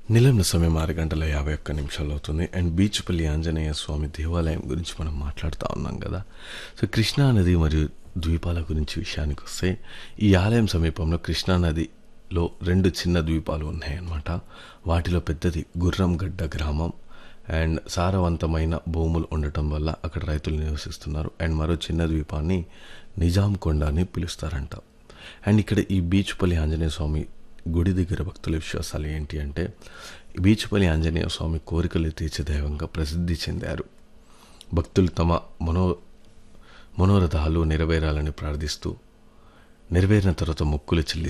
నిలంల సమయం 6:51 అవుతుంది. అండ్ బీచ్పల్లి ఆంజనేయ స్వామి దేవాలయం గురించి మనం మాట్లాడుతూ ఉన్నాం కదా. సో కృష్ణా నది మరియు ద్వీపాల గురించి విషయానికి వస్తే, ఈ ఆలయం సమీపంలో కృష్ణా నదిలో 2 చిన్న ద్వీపాలు ఉన్నాయన్నమాట. వాటిలో పెద్దది గుర్రంగడ్డ గ్రామం. అండ్ సారవంతమైన భూములు ఉండటం వల్ల అక్కడ రైతులు నివసిస్తున్నారు. అండ్ మరో చిన్న ద్వీపాన్ని నిజాం కొండ అని పిలుస్తారంట. అండ్ ఇక్కడ ఈ బీచ్పల్లి ఆంజనేయ స్వామి గుడి దగ్గర భక్తుల విశ్వాసాలు ఏంటి అంటే, బీచ్పల్లి ఆంజనేయ స్వామి కోరికలు తీర్చే దైవంగా ప్రసిద్ధి చెందారు. భక్తులు తమ మనోరథాలు నెరవేరాలని ప్రార్థిస్తూ, నెరవేరిన తర్వాత మొక్కులు చెల్లిస్తారు.